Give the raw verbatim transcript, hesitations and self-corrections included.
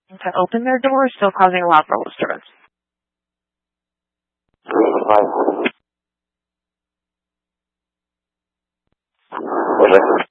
to open their doors, still causing a lot of disturbance. Okay.